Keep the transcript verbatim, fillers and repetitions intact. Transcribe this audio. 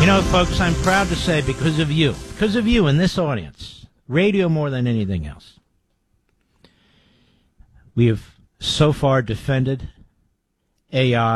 know, folks, I'm proud to say because of you, because of you in this audience, radio more than anything else, we have so far defended A I